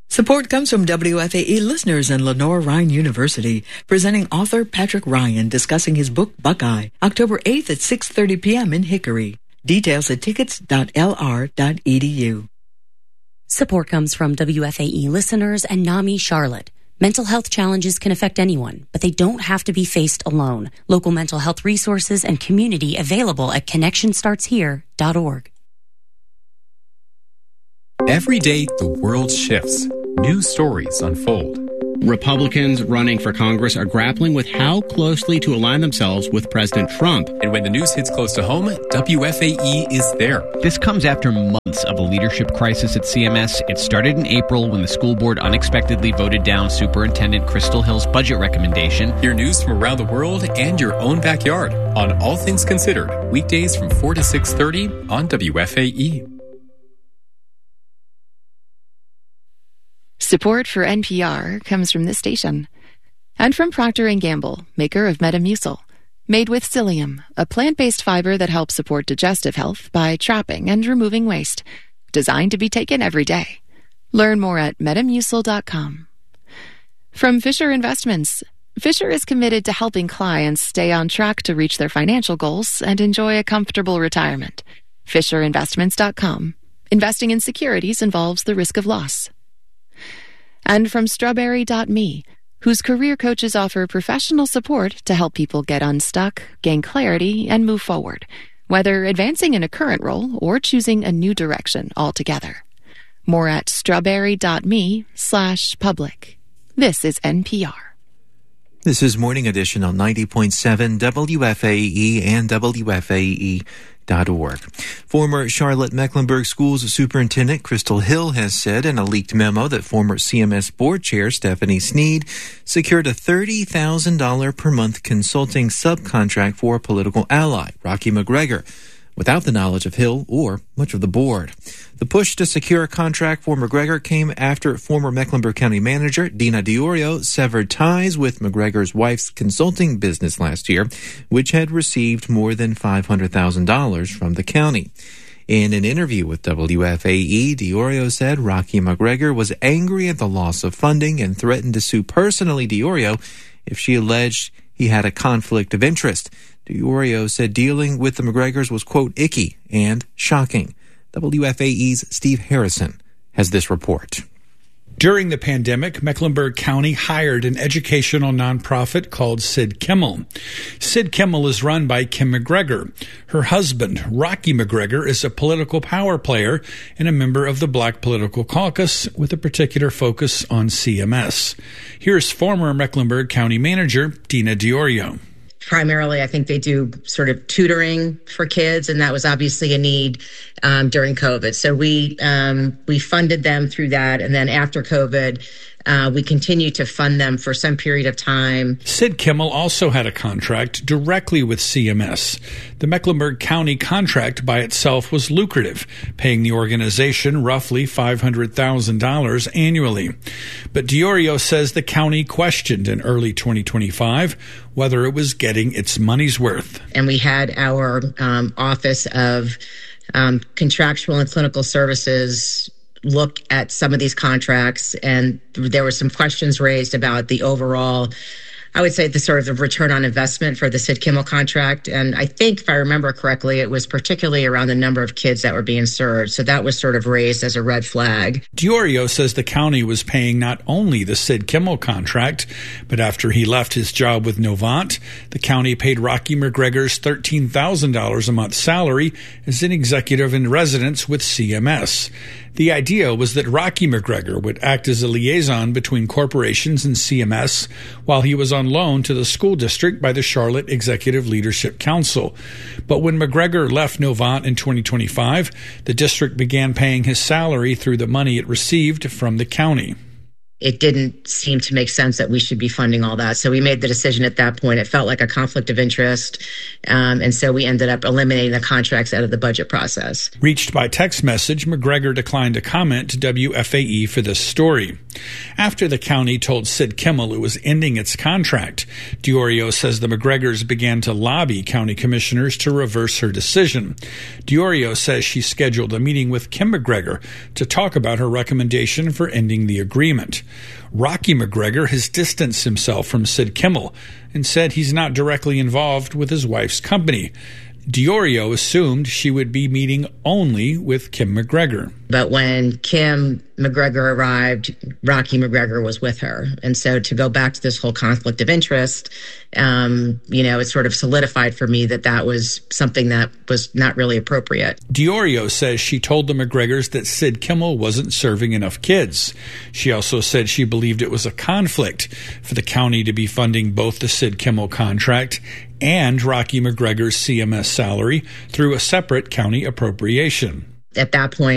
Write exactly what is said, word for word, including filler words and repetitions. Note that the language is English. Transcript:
Support comes from W F A E listeners and Lenore Ryan University, presenting author Patrick Ryan discussing his book Buckeye, October eighth at six thirty p.m. in Hickory. Details at tickets dot l r dot e d u. Support comes from W F A E listeners and NAMI Charlotte. Mental health challenges can affect anyone, but they don't have to be faced alone. Local mental health resources and community available at connection starts here dot org. Every day, the world shifts. New stories unfold. Republicans running for Congress are grappling with how closely to align themselves with President Trump. And when the news hits close to home, W F A E is there. This comes after months of a leadership crisis at C M S. It started in April when the school board unexpectedly voted down Superintendent Crystal Hill's budget recommendation. Hear news from around the world and your own backyard on All Things Considered, weekdays from four to six thirty on W F A E. Support for N P R comes from this station and from Procter and Gamble, maker of Metamucil, made with psyllium, a plant-based fiber that helps support digestive health by trapping and removing waste, designed to be taken every day. Learn more at metamucil dot com. From Fisher Investments, Fisher is committed to helping clients stay on track to reach their financial goals and enjoy a comfortable retirement. fisher investments dot com. Investing in securities involves the risk of loss. And from strawberry dot me, whose career coaches offer professional support to help people get unstuck, gain clarity, and move forward, whether advancing in a current role or choosing a new direction altogether. More at strawberry dot me slash public. This is N P R. This is Morning Edition on ninety point seven W F A E and W F A E dot org. Former Charlotte-Mecklenburg Schools Superintendent Crystal Hill has said in a leaked memo that former C M S Board Chair Stephanie Snead secured a thirty thousand dollars per month consulting subcontract for a political ally, Rocky McGregor, without the knowledge of Hill or much of the board. The push to secure a contract for McGregor came after former Mecklenburg County Manager Dina Diorio severed ties with McGregor's wife's consulting business last year, which had received more than five hundred thousand dollars from the county. In an interview with W F A E, Diorio said Rocky McGregor was angry at the loss of funding and threatened to sue personally Diorio if she alleged he had a conflict of interest. Diorio said dealing with the McGregors was, quote, icky and shocking. W F A E's Steve Harrison has this report. During the pandemic, Mecklenburg County hired an educational nonprofit called Sid Kimmel. Sid Kimmel is run by Kim McGregor. Her husband, Rocky McGregor, is a political power player and a member of the Black Political Caucus with a particular focus on C M S. Here's former Mecklenburg County Manager Dina Diorio. Primarily, I think they do sort of tutoring for kids, and that was obviously a need um, during COVID. So we um, we funded them through that, and then after COVID, uh, we continued to fund them for some period of time. Sid Kimmel also had a contract directly with C M S. The Mecklenburg County contract by itself was lucrative, paying the organization roughly five hundred thousand dollars annually. But Diorio says the county questioned in early twenty twenty-five whether it was getting its money's worth. And we had our um, Office of um, Contractual and Clinical Services look at some of these contracts, and there were some questions raised about the overall, I would say, the sort of the return on investment for the Sid Kimmel contract. And I think, if I remember correctly, it was particularly around the number of kids that were being served. So that was sort of raised as a red flag. Diorio says the county was paying not only the Sid Kimmel contract, but after he left his job with Novant, the county paid Rocky McGregor's thirteen thousand dollars a month salary as an executive in residence with C M S. The idea was that Rocky McGregor would act as a liaison between corporations and C M S while he was on loan to the school district by the Charlotte Executive Leadership Council. But when McGregor left Novant in twenty twenty-five, the district began paying his salary through the money it received from the county. It didn't seem to make sense that we should be funding all that. So we made the decision at that point. It felt like a conflict of interest. Um, and so we ended up eliminating the contracts out of the budget process. Reached by text message, McGregor declined to comment to W F A E for this story. After the county told Sid Kimmel it was ending its contract, DiOrio says the McGregors began to lobby county commissioners to reverse her decision. DiOrio says she scheduled a meeting with Kim McGregor to talk about her recommendation for ending the agreement. Rocky McGregor has distanced himself from Sid Kimmel and said he's not directly involved with his wife's company. DiOrio assumed she would be meeting only with Kim McGregor. But when Kim McGregor arrived, Rocky McGregor was with her. And so to go back to this whole conflict of interest, um, you know, it sort of solidified for me that that was something that was not really appropriate. DiOrio says she told the McGregors that Sid Kimmel wasn't serving enough kids. She also said she believed it was a conflict for the county to be funding both the Sid Kimmel contract and Rocky McGregor's C M S salary through a separate county appropriation. At that point,